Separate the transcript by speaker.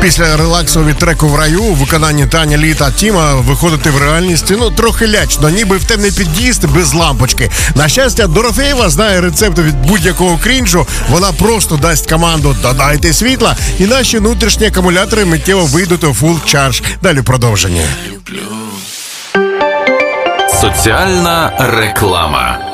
Speaker 1: Після релаксу від треку «В раю» у виконанні Тані Лі та Тіма виходити в реальність, трохи лячно, ніби в темний під'їзд без лампочки. На щастя, Дорофєєва знає рецепти від будь-якого крінжу. Вона просто дасть команду «Додайте світла» і наші внутрішні акумулятори миттєво вийдуть у фул чардж. Далі продовження.
Speaker 2: Соціальна реклама.